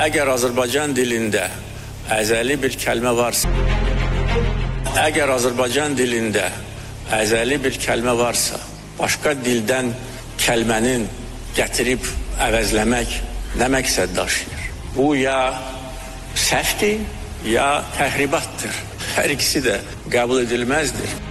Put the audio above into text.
Əgər Azərbaycan dilində əzəli bir kəlmə varsa, başqa dildən kəlmənin gətirib əvəzləmək nə məqsəd daşıyır? Bu ya səhvdir, ya təhribatdır. Hər ikisi də qəbul edilməzdir.